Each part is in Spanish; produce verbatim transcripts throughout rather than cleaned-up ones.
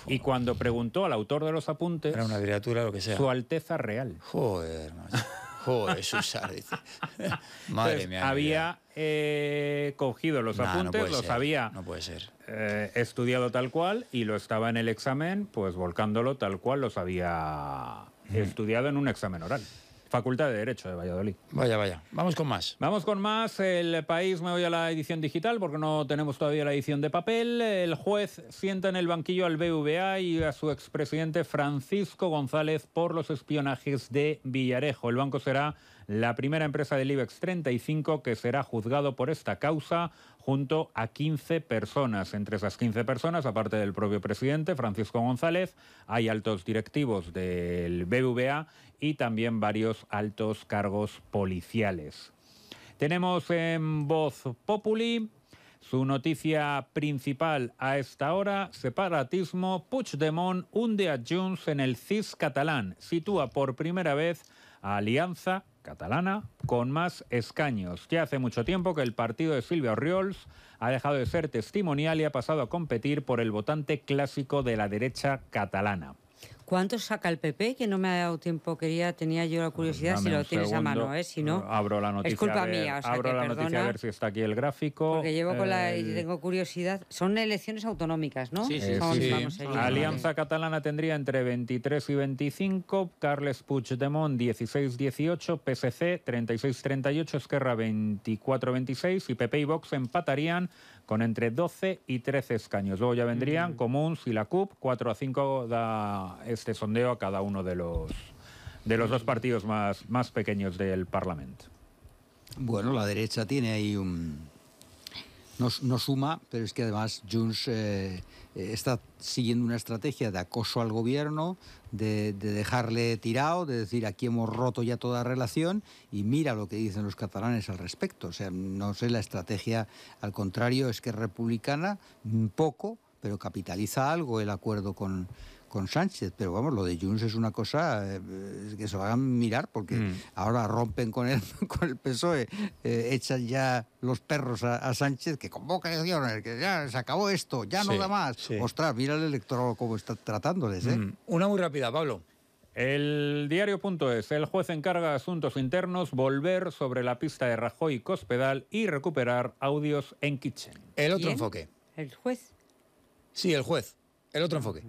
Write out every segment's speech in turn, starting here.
Y cuando preguntó al autor de los apuntes... Era una criatura, lo que sea. Su Alteza Real. Joder, macho. Joder, Susar, dice. Madre Entonces, mía. había eh, cogido los nah, apuntes, no los ser, había no puede ser. Eh, estudiado tal cual y lo estaba en el examen, pues volcándolo tal cual los había mm. estudiado en un examen oral. Facultad de Derecho de Valladolid. Vaya, vaya. Vamos con más. Vamos con más. El País, me voy a la edición digital porque no tenemos todavía la edición de papel. El juez sienta en el banquillo al B B V A y a su expresidente Francisco González por los espionajes de Villarejo. El banco será la primera empresa del IBEX treinta y cinco que será juzgado por esta causa junto a quince personas. Entre esas quince personas, aparte del propio presidente, Francisco González, hay altos directivos del B B V A y también varios altos cargos policiales. Tenemos en Voz Populi su noticia principal a esta hora: separatismo, Puigdemont hunde a Junts en el C I S catalán. Sitúa por primera vez a Alianza Catalana con más escaños. Ya hace mucho tiempo que el partido de Sílvia Orriols ha dejado de ser testimonial y ha pasado a competir por el votante clásico de la derecha catalana. ¿Cuánto saca el P P? Que no me ha dado tiempo, quería, tenía yo la curiosidad. Dame si lo tienes segundo, a mano, ¿eh? Si no, abro la noticia, es culpa ver, mía. O sea, abro que la perdona, noticia a ver si está aquí el gráfico. Porque llevo con la y el... tengo curiosidad. Son elecciones autonómicas, ¿no? Sí, sí, Vamos, sí. vamos, sí. Alianza Catalana tendría entre veintitrés y veinticinco, Carles Puigdemont dieciséis dieciocho, P S C treinta y seis treinta y ocho, Esquerra veinticuatro veintiséis y P P y Vox empatarían con entre doce y trece escaños. Luego ya vendrían mm. Comuns y la C U P, cuatro a cinco da este sondeo a cada uno de los de los dos partidos más, más pequeños del Parlamento. Bueno, la derecha tiene ahí un... No, no suma, pero es que además Junts eh, está siguiendo una estrategia de acoso al gobierno, de, de dejarle tirado, de decir aquí hemos roto ya toda relación y mira lo que dicen los catalanes al respecto. O sea, no sé, la estrategia al contrario es que es republicana, un poco, pero capitaliza algo el acuerdo con... con Sánchez, pero vamos, lo de Junts es una cosa eh, que se van a mirar porque mm. ahora rompen con el, con el P S O E, eh, echan ya los perros a, a Sánchez, que convoca elecciones, que ya se acabó esto, ya no sí, da más. Sí. Ostras, mira el electorado cómo está tratándoles, ¿eh? Mm. Una muy rápida, Pablo. El diario.es, el juez encarga de asuntos internos volver sobre la pista de Rajoy y Cospedal y recuperar audios en Kitchen. El otro ¿Quién? enfoque. ¿El juez? Sí, el juez. El otro enfoque.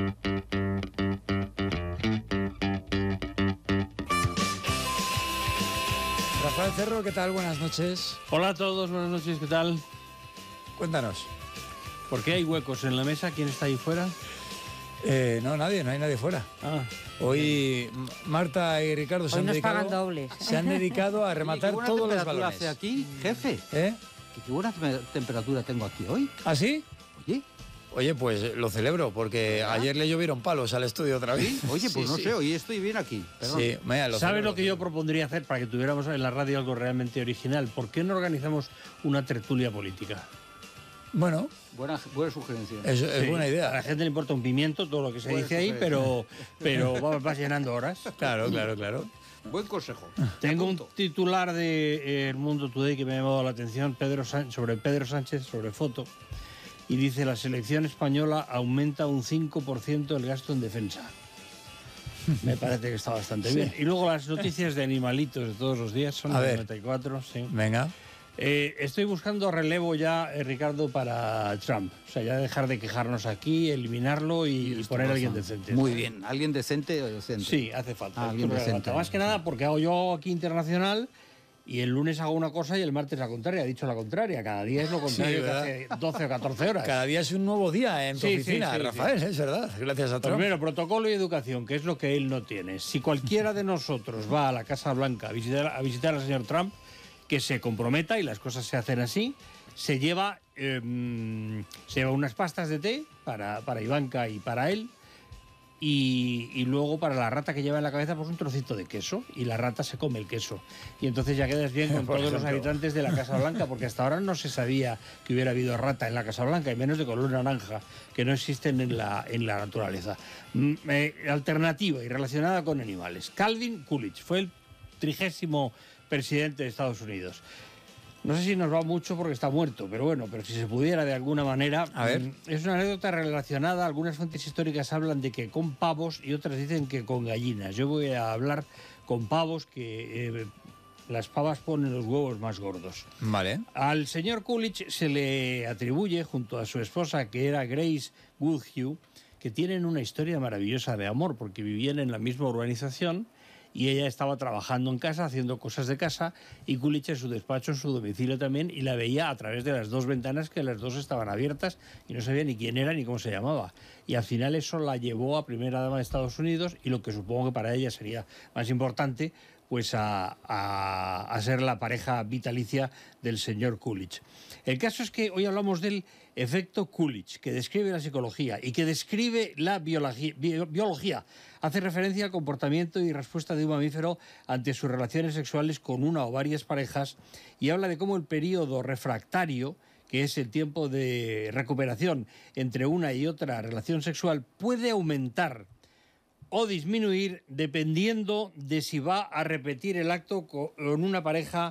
Rafael Cerro, ¿qué tal? Buenas noches. Hola a todos, buenas noches, ¿qué tal? Cuéntanos. ¿Por qué hay huecos en la mesa? ¿Quién está ahí fuera? Eh, no, nadie, no hay nadie fuera. Ah. Hoy Marta y Ricardo se Hoy han, nos dedicado, pagan dobles. se han dedicado a rematar Oye, todos los temperatura balones. hace aquí, jefe? ¿Eh? ¿Qué buena temperatura tengo aquí hoy? ¿Ah, sí? Oye. Oye, pues lo celebro, porque ¿verdad? Ayer le llovieron palos al estudio otra vez. ¿Sí? Oye, pues sí, no sí. sé, hoy estoy bien aquí. Perdón. Sí, mira, lo ¿Sabes celebro, lo que yo propondría hacer para que tuviéramos en la radio algo realmente original? ¿Por qué no organizamos una tertulia política? Bueno, buena, buena sugerencia. Es, es sí, buena idea. A la gente le importa un pimiento todo lo que se buena dice ahí, pero, pero vas, vas llenando horas. Claro, claro, claro. Buen consejo. Tengo un titular de eh, El Mundo Today que me ha llamado la atención, Pedro Sánchez, sobre Pedro Sánchez, sobre foto, y dice: la selección española aumenta un cinco por ciento el gasto en defensa. Me parece que está bastante sí. bien. Y luego las noticias de animalitos de todos los días son de noventa y cuatro. Sí. Venga. Eh, estoy buscando relevo ya, eh, Ricardo, para Trump. O sea, ya dejar de quejarnos aquí, eliminarlo y, y poner a alguien decente. Muy bien. ¿Alguien decente o decente? Sí, hace falta. Ah, alguien decente. Más que nada porque hago yo aquí internacional y el lunes hago una cosa y el martes la contraria. Ha dicho la contraria. Cada día es lo contrario, sí, que hace doce o catorce horas. Cada día es un nuevo día en tu sí, oficina, sí, sí, Rafael, sí. es verdad. Gracias a Trump. Primero, protocolo y educación, que es lo que él no tiene. Si cualquiera de nosotros va a la Casa Blanca a visitar, a visitar al señor Trump, que se comprometa, y las cosas se hacen así, se lleva, eh, se lleva unas pastas de té para, para Ivanka y para él, y, y luego para la rata que lleva en la cabeza pues un trocito de queso, y la rata se come el queso. Y entonces ya quedas bien con todos ejemplo. los habitantes de la Casa Blanca, porque hasta ahora no se sabía que hubiera habido rata en la Casa Blanca, y menos de color naranja, que no existen en la, en la naturaleza. Mm, eh, alternativa y relacionada con animales. Calvin Coolidge fue el trigésimo presidente de Estados Unidos. No sé si nos va mucho porque está muerto, pero bueno, pero si se pudiera de alguna manera... A ver. mm, Es una anécdota relacionada, algunas fuentes históricas hablan de que con pavos y otras dicen que con gallinas. Yo voy a hablar con pavos, que eh, las pavas ponen los huevos más gordos. Vale. Al señor Coolidge se le atribuye, junto a su esposa, que era Grace Goodhue, que tienen una historia maravillosa de amor, porque vivían en la misma urbanización y ella estaba trabajando en casa, haciendo cosas de casa, y Coolidge en su despacho, en su domicilio también, y la veía a través de las dos ventanas, que las dos estaban abiertas, y no sabía ni quién era ni cómo se llamaba. Y al final eso la llevó a primera dama de Estados Unidos, y lo que supongo que para ella sería más importante, pues a, a, a ser la pareja vitalicia del señor Coolidge. El caso es que hoy hablamos del efecto Coolidge, que describe la psicología y que describe la biología. biología. Hace referencia al comportamiento y respuesta de un mamífero ante sus relaciones sexuales con una o varias parejas, y habla de cómo el periodo refractario, que es el tiempo de recuperación entre una y otra relación sexual, puede aumentar o disminuir dependiendo de si va a repetir el acto con una pareja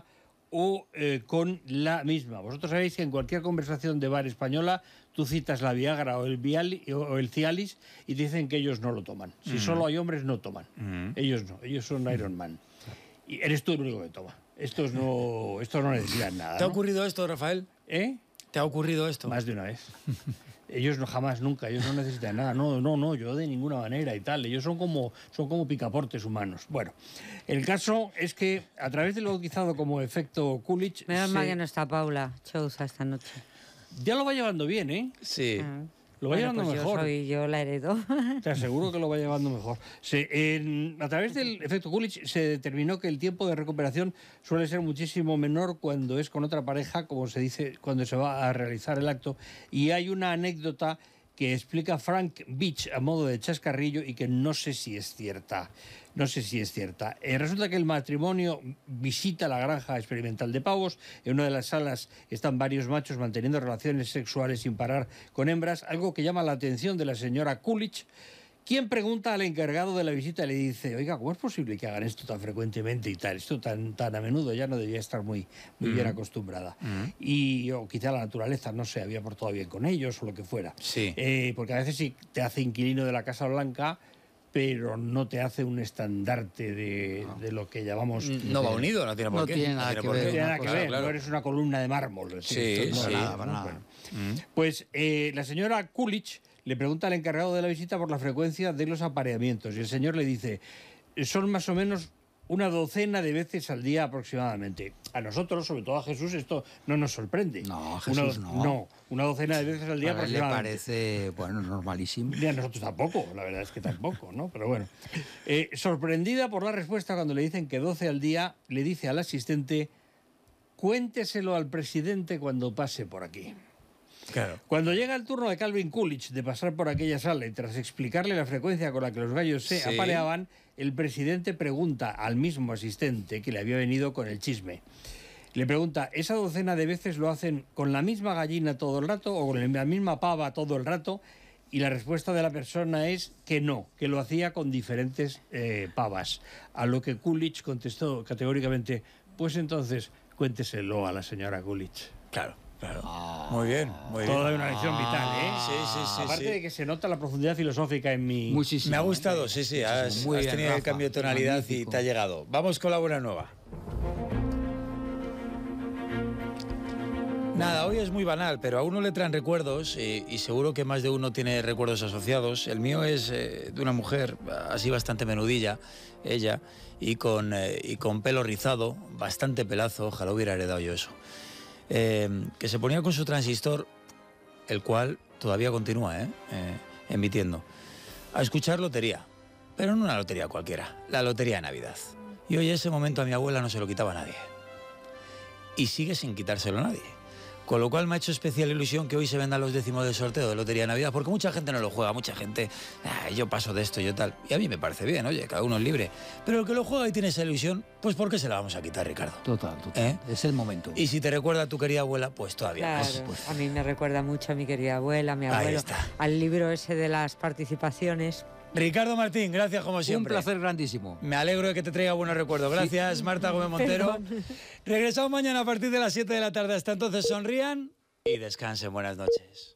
o eh, con la misma. Vosotros sabéis que en cualquier conversación de bar española tú citas la Viagra o el, Viali, o el Cialis y dicen que ellos no lo toman. Si mm. solo hay hombres, no toman. Mm. Ellos no, ellos son Iron Man. Y eres tú el único que toma. Estos no, estos no necesitan nada. ¿Te ha ¿no? ocurrido esto, Rafael? ¿Eh? ¿Te ha ocurrido esto? Más de una vez. Ellos no, jamás, nunca, ellos no necesitan nada, no, no, no, yo de ninguna manera y tal, ellos son como, son como picaportes humanos. Bueno, el caso es que a través de lo bautizado como efecto Coolidge... Menos se... mal que no está Paula Chouza esta noche. Ya lo va llevando bien, ¿eh? Sí. Ah. Lo va Bueno, llevando pues mejor. Yo, soy, yo la heredo. Te aseguro que lo va llevando mejor. Se, en, a través del efecto Coolidge se determinó que el tiempo de recuperación suele ser muchísimo menor cuando es con otra pareja, como se dice, cuando se va a realizar el acto. Y hay una anécdota que explica Frank Beach a modo de chascarrillo y que no sé si es cierta. No sé si es cierta. Eh, resulta que el matrimonio visita la granja experimental de pavos. En una de las salas están varios machos manteniendo relaciones sexuales sin parar con hembras, algo que llama la atención de la señora Coolidge, quien pregunta al encargado de la visita y le dice: oiga, ¿cómo es posible que hagan esto tan frecuentemente y tal? Esto tan, tan a menudo, ya no debía estar muy, muy mm. bien acostumbrada. Mm. Y o quizá la naturaleza no se había portado bien con ellos o lo que fuera. Sí. Eh, porque a veces sí te hace inquilino de la Casa Blanca, pero no te hace un estandarte de, no. de lo que llamamos... No va unido, no tiene por no qué. Tiene nada no que tiene ver. nada que ver, claro. no eres una columna de mármol. Sí, no sí. nada, para ¿no? nada. Bueno. Mm. Pues eh, la señora Coolidge le pregunta al encargado de la visita por la frecuencia de los apareamientos y el señor le dice: son más o menos una docena de veces al día aproximadamente. A nosotros, sobre todo a Jesús, esto no nos sorprende. No, Jesús una, no. No, una docena de veces al día Para él le aproximadamente. parece, bueno, normalísimo. Y a nosotros tampoco, la verdad es que tampoco, ¿no? Pero bueno. Eh, sorprendida por la respuesta cuando le dicen que doce al día, le dice al asistente: cuénteselo al presidente cuando pase por aquí. Claro. Cuando llega el turno de Calvin Coolidge de pasar por aquella sala y tras explicarle la frecuencia con la que los gallos se Sí. apareaban, el presidente pregunta al mismo asistente que le había venido con el chisme. Le pregunta: ¿esa docena de veces lo hacen con la misma gallina todo el rato o con la misma pava todo el rato? Y la respuesta de la persona es que no, que lo hacía con diferentes eh, pavas. A lo que Coolidge contestó categóricamente: pues entonces cuénteselo a la señora Coolidge. Claro. Claro. Ah, muy bien, muy bien. Toda una lección vital, ¿eh? Sí, sí, sí. Aparte sí. de que se nota la profundidad filosófica en mi... Muchísimo. Me ha gustado, sí, sí. Has, Muy has bien, tenido el Rafa, cambio de tonalidad magnífico. y te ha llegado. Vamos con la buena nueva. Nada, hoy es muy banal, pero a uno le traen recuerdos y, y seguro que más de uno tiene recuerdos asociados. El mío es eh, de una mujer así bastante menudilla, ella, y con, eh, y con pelo rizado, bastante pelazo, ojalá hubiera heredado yo eso. Eh, que se ponía con su transistor, el cual todavía continúa eh, eh, emitiendo, a escuchar lotería, pero no una lotería cualquiera, la lotería de Navidad. Y hoy ese momento a mi abuela no se lo quitaba nadie. Y sigue sin quitárselo a nadie. Con lo cual me ha hecho especial ilusión que hoy se vendan los décimos del sorteo de Lotería de Navidad, porque mucha gente no lo juega, mucha gente, ah, yo paso de esto, yo tal. Y a mí me parece bien, oye, cada uno es libre. Pero el que lo juega y tiene esa ilusión, pues ¿por qué se la vamos a quitar, Ricardo? Total, total. ¿Eh? Es el momento. Y si te recuerda a tu querida abuela, pues todavía Claro, más. pues. a mí me recuerda mucho a mi querida abuela, a mi Ahí abuelo, está. al libro ese de las participaciones. Ricardo Martín, gracias como siempre. Un placer grandísimo. Me alegro de que te traiga buenos recuerdos. Gracias, sí. Marta Gómez Montero. Regresamos mañana a partir de las siete de la tarde. Hasta entonces, sonrían y descansen. Buenas noches.